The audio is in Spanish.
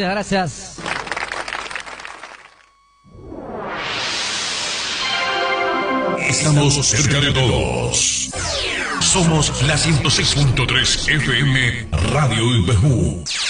Gracias. Estamos cerca de todos. Somos la 106.3 FM Radio Ibejú.